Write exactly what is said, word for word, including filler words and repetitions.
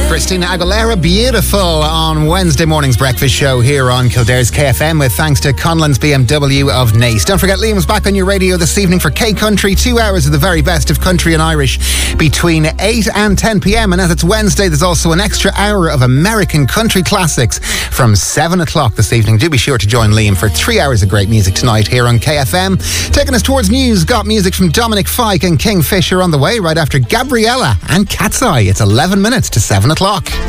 Christina Aguilera, Beautiful, on Wednesday morning's breakfast show here on Kildare's K F M, with thanks to Conlon's B M W of Naas. Don't forget, Liam's back on your radio this evening for K Country, two hours of the very best of country and Irish between eight and ten p.m. And as it's Wednesday, there's also an extra hour of American country classics from seven o'clock this evening. Do be sure to join Liam for three hours of great music tonight here on K F M. Taking us towards news, got music from Dominic Fike and Kingfisher on the way right after Gabriella and Cat's Eye. It's eleven minutes to seven o'clock.